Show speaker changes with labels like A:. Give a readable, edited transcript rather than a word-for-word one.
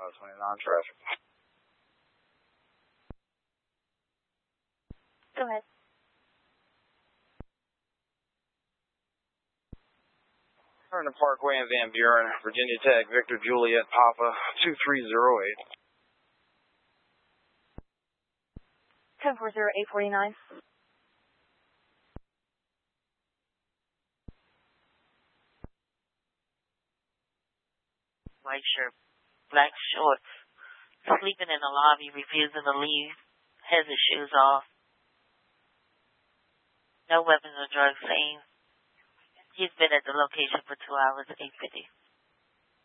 A: 29 traffic.
B: Go ahead.
A: Turn to Parkway in Van Buren, Virginia Tech, Victor Juliet Papa 2308.
B: 10-4-0-849.
C: White shirt, black shorts, sleeping in the lobby, refusing to leave, has his shoes off. No weapons or drugs seen. He's been at the location for 2 hours, 8:50.